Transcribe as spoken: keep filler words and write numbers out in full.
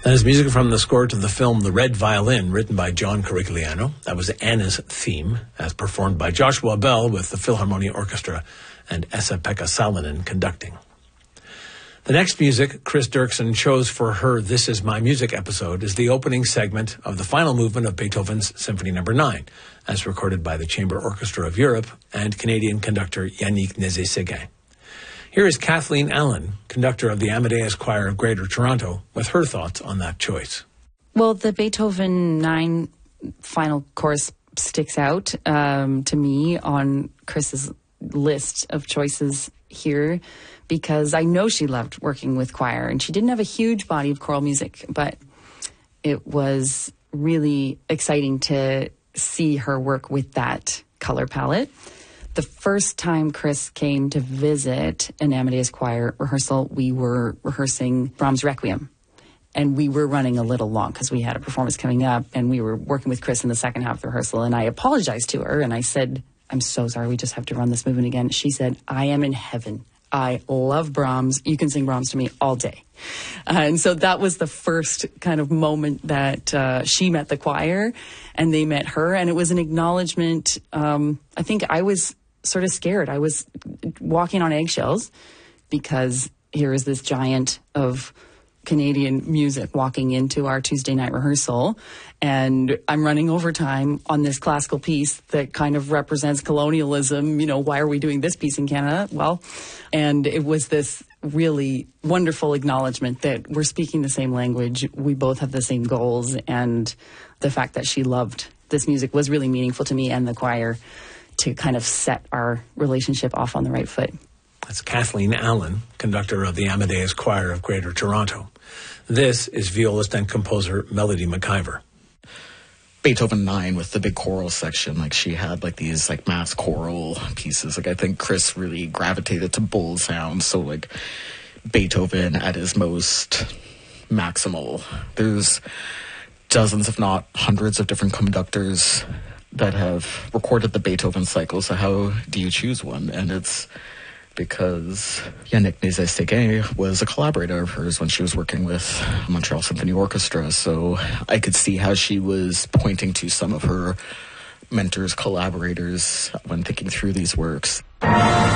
That is music from the score to the film The Red Violin, written by John Corigliano. That was Anna's theme, as performed by Joshua Bell with the Philharmonia Orchestra and Esa-Pekka Salonen conducting. The next music Chris Dirksen chose for her This Is My Music episode is the opening segment of the final movement of Beethoven's Symphony Number nine, as recorded by the Chamber Orchestra of Europe and Canadian conductor Yannick Nézet-Séguin. Here is Kathleen Allen, conductor of the Amadeus Choir of Greater Toronto, with her thoughts on that choice. Well, the Beethoven nine final chorus sticks out um, to me on Chris's list of choices here, because I know she loved working with choir, and she didn't have a huge body of choral music, but it was really exciting to see her work with that color palette. The first time Chris came to visit an Amadeus Choir rehearsal, we were rehearsing Brahms' Requiem. And we were running a little long because we had a performance coming up, and we were working with Chris in the second half of the rehearsal. And I apologized to her, and I said, I'm so sorry, we just have to run this movement again. She said, I am in heaven. I love Brahms. You can sing Brahms to me all day. Uh, and so that was the first kind of moment that uh, she met the choir and they met her. And it was an acknowledgement. Um, I think I was sort of scared. I was walking on eggshells because here is this giant of Canadian music walking into our Tuesday night rehearsal, and I'm running overtime on this classical piece that kind of represents colonialism. You know, why are we doing this piece in Canada? Well, and it was this really wonderful acknowledgement that we're speaking the same language, we both have the same goals, and the fact that she loved this music was really meaningful to me and the choir to kind of set our relationship off on the right foot. That's Kathleen Allen, conductor of the Amadeus Choir of Greater Toronto. This is violist and composer Melody McIver. Beethoven nine with the big choral section, like she had like these like mass choral pieces. Like I think Chris really gravitated to bold sounds. So like Beethoven at his most maximal. There's dozens, if not hundreds, of different conductors that have recorded the Beethoven cycle. So how do you choose one? And it's because Yannick Nézet-Séguin was a collaborator of hers when she was working with Montreal Symphony Orchestra. So I could see how she was pointing to some of her mentors, collaborators when thinking through these works.